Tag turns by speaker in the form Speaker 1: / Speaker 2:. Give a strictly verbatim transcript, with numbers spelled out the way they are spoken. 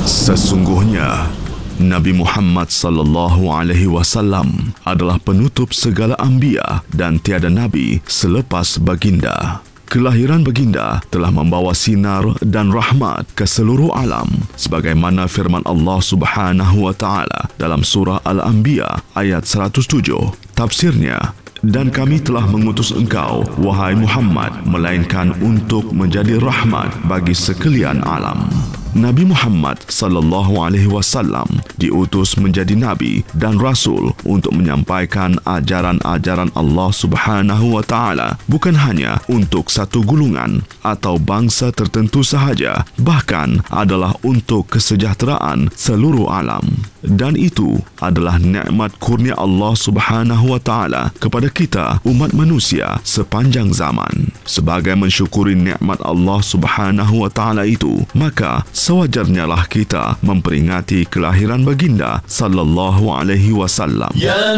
Speaker 1: Sesungguhnya Nabi Muhammad sallallahu alaihi wasallam adalah penutup segala anbiya dan tiada nabi selepas baginda. Kelahiran baginda telah membawa sinar dan rahmat ke seluruh alam, sebagaimana firman Allah Subhanahu wa taala dalam surah Al-Anbiya ayat seratus tujuh. Tafsirnya, dan kami telah mengutus engkau, wahai Muhammad, melainkan untuk menjadi rahmat bagi sekalian alam. Nabi Muhammad sallallahu alaihi wasallam diutus menjadi nabi dan rasul untuk menyampaikan ajaran-ajaran Allah Subhanahu wa taala, bukan hanya untuk satu golongan atau bangsa tertentu sahaja, bahkan adalah untuk kesejahteraan seluruh alam. Dan itu adalah nikmat kurnia Allah Subhanahu wa taala kepada kita umat manusia sepanjang zaman. Sebagai mensyukuri nikmat Allah Subhanahu wa taala itu, maka sewajarnya lah kita memperingati kelahiran baginda sallallahu alaihi wasallam.